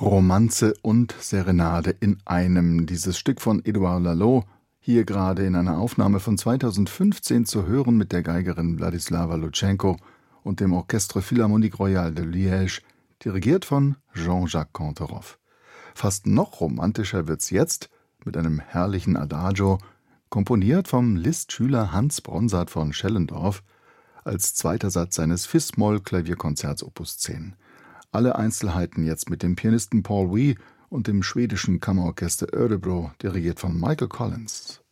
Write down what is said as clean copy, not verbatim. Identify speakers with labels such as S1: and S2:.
S1: Romanze und Serenade in einem. Dieses Stück von Edouard Lalo, hier gerade in einer Aufnahme von 2015 zu hören mit der Geigerin Wladislawa Lutschenko und dem Orchestre Philharmonique Royale de Liège, dirigiert von Jean-Jacques Canteroff. Fast noch romantischer wird's jetzt mit einem herrlichen Adagio, komponiert vom Liszt-Schüler Hans Bronsart von Schellendorf, als zweiter Satz seines Fis-Moll-Klavierkonzerts Opus 10. Alle Einzelheiten jetzt mit dem Pianisten Paul Wee und dem schwedischen Kammerorchester Örebro, dirigiert von Michael Collins.